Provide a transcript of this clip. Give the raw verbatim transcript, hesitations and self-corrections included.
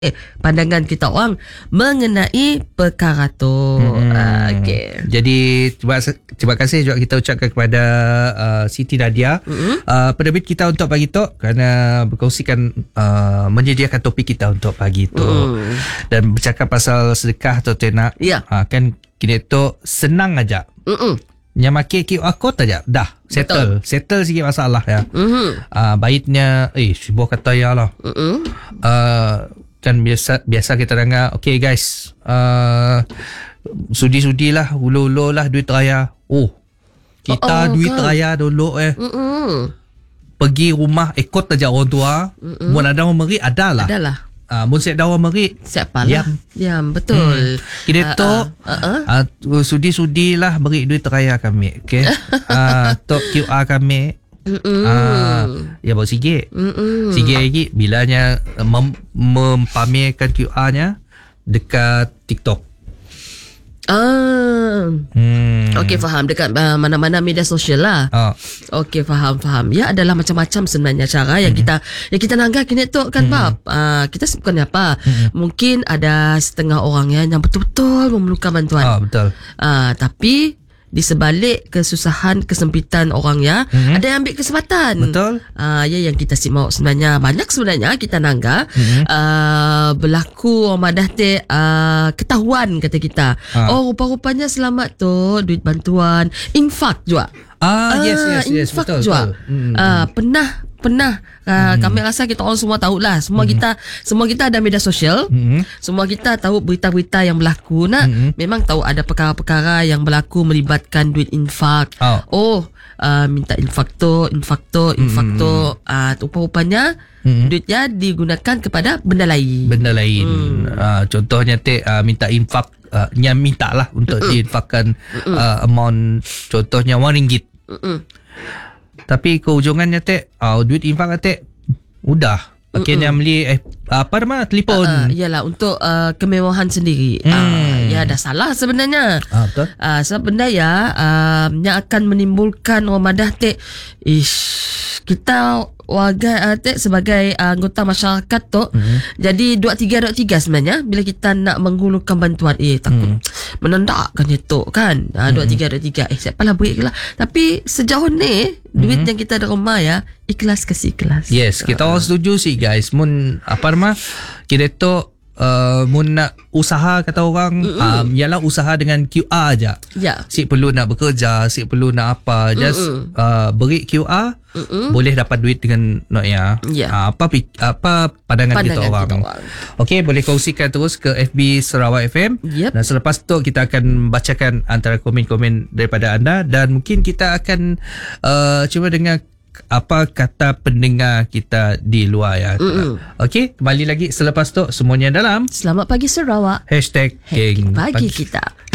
Eh, pandangan kita orang mengenai perkara tu. Hmm. Uh, okay. Jadi terima, terima kasih juga kita ucapkan kepada uh, Siti Nadia, hmm. uh, penerbit kita untuk pagi tu, kerana berkongsikan uh, menyediakan topik kita untuk pagi tu. Hmm. Dan bercakap pasal sedekah tu Tina. Ya. Uh, kan kini tu senang aja. Hmm. Yang makin Q R code aja dah settle. Betul. Settle sikit masalah ya. Hmm. Uh, baiknya eh sebuah kata ya lah. Hmm. Uh, kan biasa biasa kita dengar, okay guys, uh, sudi-sudi lah, ulu-ulu lah duit raya. Oh, kita oh, oh, duit kan. Raya dulu eh. Mm-mm. Pergi rumah ikut aja orang tua. Mun ada orang meri, ada lah. Adalah. Uh, mun siap ada orang meri, siapa lah. Diam, betul. Hmm. Kita tu uh, uh, uh. uh, sudi-sudi lah beri duit raya kami. Okay. uh, Tok Q R kami. Ah, ya bawa sikit. Mm-mm. Sikit lagi bilanya mem- mempamerkan Q R-nya dekat TikTok. Ah. Hmm. Okey, faham, dekat uh, mana-mana media sosial lah. Oh. Okey, faham faham. Ya, adalah macam-macam sebenarnya cara yang mm-hmm. kita yang kita nanggah kini tu kan, bab. Mm-hmm. Uh, kita bukannya apa. Mm-hmm. Mungkin ada setengah orang ya, yang betul-betul memerlukan bantuan. Ah, betul. Uh, tapi di sebalik kesusahan, kesempitan orang ya, mm-hmm. ada yang ambil kesempatan. Betul. Uh, ya, yang kita si mau sebenarnya banyak sebenarnya kita nangga mm-hmm. uh, berlaku orang madah te uh, ketahuan kata kita. Ha. Oh, rupa-rupanya selamat tu duit bantuan, infak juga. Ah, uh, yes yes yes infak betul. Juga. betul. Mm-hmm. Uh, pernah pernah uh, hmm. kami rasa kita orang semua tahulah, semua hmm. kita semua kita ada media sosial, hmm. semua kita tahu berita-berita yang berlaku. Nah, hmm. memang tahu ada perkara-perkara yang berlaku melibatkan duit infak. Oh, oh uh, minta infak tu, infak tu, infak hmm. tu. Uh, rupa-rupanya hmm. duitnya digunakan kepada benda lain. Benda lain. Hmm. Uh, contohnya te uh, minta infak, uh, yang minta lah untuk mm-mm. diinfakkan mm-mm. Uh, amount, contohnya one ringgit. Mm-mm. Tapi keujungannya teh uh, duit infak teh udah akhirnya beli eh, apa nama telefon. Uh, uh, yalah untuk uh, kemewahan sendiri. Hmm. Uh, ya dah salah sebenarnya. Ah, betul. Uh, sebab benda ya uh, yang akan menimbulkan orang madah teh ish, kita warga uh, teh sebagai uh, anggota masyarakat tu hmm. jadi dua tiga dua tiga sebenarnya bila kita nak menghulurkan bantuan eh takut hmm. menendakkan itu kan. Uh, dua tiga dua tiga eh siapalah beri lah. Tapi sejauh ni duit hmm. yang kita ada rumah ya ikhlas kasih ikhlas. Yes, kita orang uh. setuju sih guys. Mun apa nama kita tu uh, mun nak usaha kata orang um, ialah usaha dengan Q R aja. Ya. Si perlu nak bekerja, si perlu nak apa, just uh, beri Q R Mm-mm. boleh dapat duit dengan no ya. Ya. Uh, apa apa pandangan, pandangan kita orang. Kita orang. Okey, boleh kongsikan terus ke F B Sarawak F M. Yep. Dan selepas tu kita akan bacakan antara komen-komen daripada anda dan mungkin kita akan uh, cuba dengar apa kata pendengar kita di luar ya. Okey, kembali lagi selepas tu semuanya dalam Selamat Pagi Sarawak. Hashtag Geng Pagi Kita.